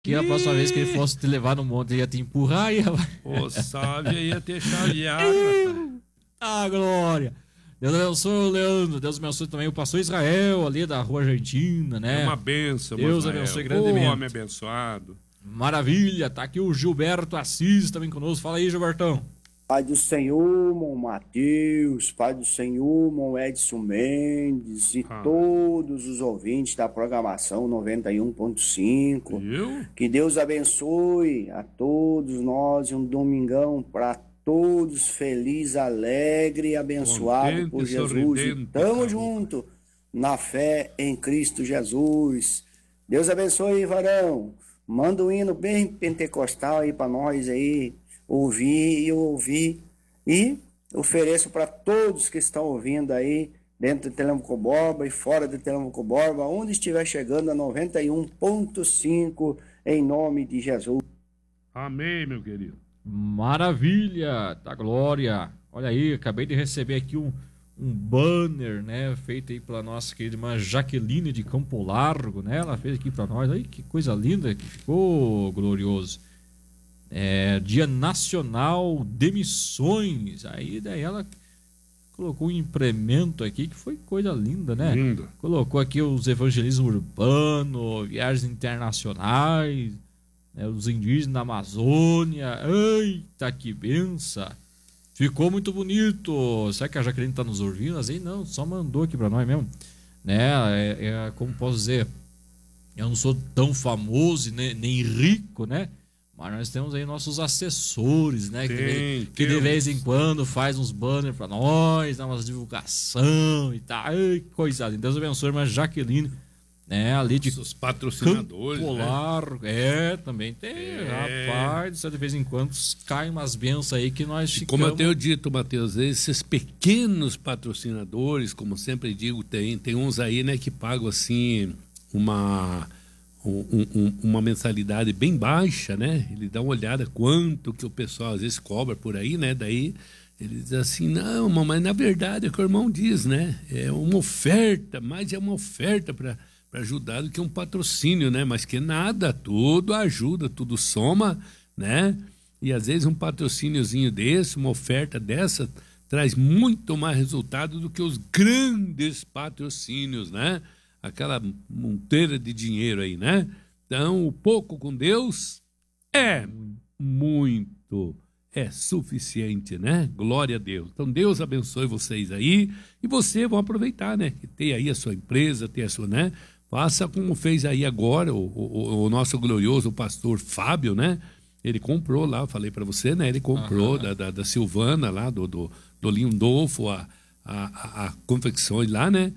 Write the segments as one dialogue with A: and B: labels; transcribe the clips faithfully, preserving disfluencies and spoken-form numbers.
A: Que a próxima vez que ele fosse te levar no monte, ele ia te empurrar aí, rapaz.
B: Ô, Sávia ia ter chaveado.
A: Ah, glória. Deus abençoe o Leandro. Deus abençoe também o pastor Israel, ali da Rua Argentina, né?
B: É uma bênção,
A: Deus
B: Israel.
A: abençoe grandemente.
B: Ô, homem abençoado.
A: Maravilha. Tá aqui o Gilberto Assis também conosco. Fala aí, Gilbertão.
C: Pai do Senhor, irmão Matheus, Pai do Senhor, irmão Edson Mendes e
B: Ah.
C: todos os ouvintes da programação noventa e um ponto cinco.
B: Viu?
C: Que Deus abençoe a todos nós e um domingão para todos feliz, alegre e abençoado
B: Contente
C: por
B: e
C: Jesus.
B: sorridente,
C: E tamo
B: cara.
C: junto na fé em Cristo Jesus. Deus abençoe, varão. Manda um hino bem pentecostal aí para nós aí ouvir e ouvir, e ofereço para todos que estão ouvindo aí dentro do Telemaco Borba e fora do Telemaco Borba, onde estiver chegando a noventa e um ponto cinco, em nome de Jesus.
B: Amém, meu querido.
A: Maravilha, da glória. Olha aí, acabei de receber aqui um, um banner, né, feito aí pela nossa querida irmã Jaqueline de Campo Largo, né? Ela fez aqui para nós. Aí que coisa linda que ficou, glorioso. É, Dia Nacional de Missões. Aí daí ela colocou um implemento aqui que foi coisa linda, né?
B: Lindo.
A: Colocou aqui os evangelismo urbano, viagens internacionais, né, os indígenas da Amazônia. Eita, que benção! Ficou muito bonito. Será que a Jaqueline tá nos ouvindo? Assim, não, só mandou aqui pra nós mesmo, né? É, é, como posso dizer, eu não sou tão famoso e nem, nem rico, né? Mas nós temos aí nossos assessores, né?
B: Tem,
A: que, de, que de
B: temos.
A: vez em quando faz uns banners pra nós, dá umas divulgação e tal. Ai, que coisa linda. Deus abençoe, mas Jaqueline, né? Ali de
B: Os patrocinadores,
A: Campo
B: né?
A: Largo. É, também tem.
B: É.
A: Rapaz, de vez em quando cai umas bênçãos aí que nós
B: E
A: ficamos...
B: como eu tenho dito, Matheus, esses pequenos patrocinadores, como sempre digo, tem, tem uns aí, né, que pagam assim uma... Um, um, uma mensalidade bem baixa, né? Ele dá uma olhada quanto que o pessoal às vezes cobra por aí, né? Daí ele diz assim, não, mas na verdade é o que o irmão diz, né? É uma oferta, mas é uma oferta para ajudar do que um patrocínio, né? Mas que nada, tudo ajuda, tudo soma, né? E às vezes um patrocíniozinho desse, uma oferta dessa, traz muito mais resultado do que os grandes patrocínios, né? Aquela monteira de dinheiro aí, né? Então, o pouco com Deus é muito, é suficiente, né? Glória a Deus. Então, Deus abençoe vocês aí e vocês vão aproveitar, né? Que tem aí a sua empresa, tem a sua, né? Faça como fez aí agora o, o, o nosso glorioso pastor Fábio, né? Ele comprou lá, eu falei para você, né? Ele comprou
A: Aham.
B: da, da, da Silvana lá, do, do, do Lindolfo, a, a, a, a confecções lá, né?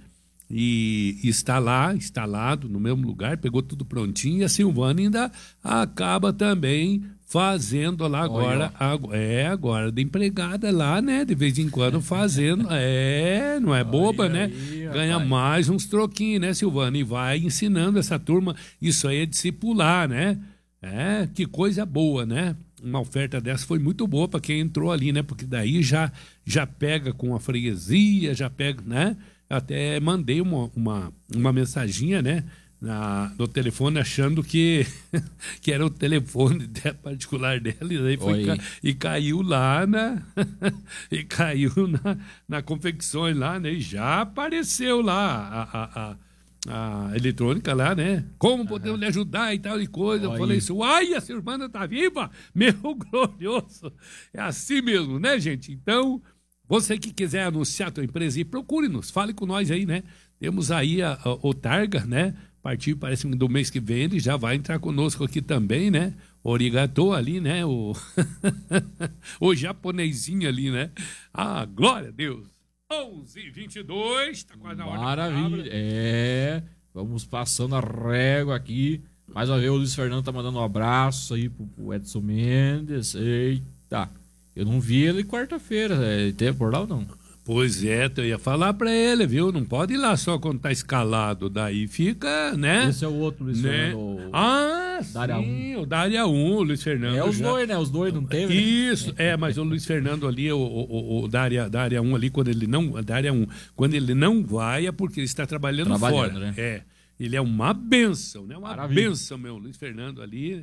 B: E, e está lá, instalado no mesmo lugar, pegou tudo prontinho, e a Silvana ainda acaba também fazendo lá agora, a, é, agora de empregada lá, né, de vez em quando fazendo, é, não é boba,
A: Olha
B: né,
A: aí,
B: ganha
A: rapaz.
B: mais uns troquinhos, né, Silvana, e vai ensinando essa turma, isso aí é discipular, né, é, que coisa boa, né, uma oferta dessa foi muito boa para quem entrou ali, né, porque daí já, já pega com a freguesia, já pega, né. Até mandei uma, uma, uma mensaginha, né, na, no telefone, achando que, que era o telefone de- particular dela, e, daí foi
A: Oi.
B: ca- e caiu lá na e caiu na, na confecções lá, né, e já apareceu lá a, a, a, a eletrônica lá, né, como podemos lhe ajudar e tal e coisa. Eu
A: Oi.
B: falei assim, uai, a sua irmã tá viva, meu glorioso, é assim mesmo, né, gente? Então, você que quiser anunciar a tua empresa aí, procure-nos, fale com nós aí, né? Temos aí a, a, o Targa, né? A partir, parece que do mês que vem ele já vai entrar conosco aqui também, né? Origatô ali, né? O, o japonesinho ali, né? Ah, glória a Deus! onze e vinte e dois, tá quase na hora da
A: Maravilha.
B: palavra.
A: É, vamos passando a régua aqui. Mais uma vez o Luiz Fernando tá mandando um abraço aí pro, pro Edson Mendes. Eita, eu não vi ele quarta-feira. Ele teve por lá ou não?
B: Pois é, eu ia falar pra ele, viu? Não pode ir lá só quando tá escalado, daí fica, né?
A: Esse é o outro Luiz
B: né?
A: Fernando. o-
B: Ah,
A: Da área
B: sim, o da área um, o Luiz Fernando.
A: É os
B: já-
A: dois, né? Os dois não teve, né?
B: Isso, é, mas o Luiz Fernando ali, o, o, o- o da, área, da área um ali, quando ele não. Da área um, quando ele não vai, é porque ele está trabalhando,
A: Trabalhando,
B: fora.
A: né?
B: É. Ele é uma benção, né? Uma
A: Maravilha.
B: benção, meu Luiz Fernando ali.